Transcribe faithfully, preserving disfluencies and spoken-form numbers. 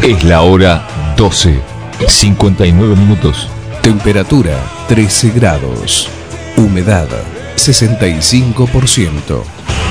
Es la hora doce, cincuenta y nueve minutos. Temperatura trece grados. Humedad sesenta y cinco por ciento.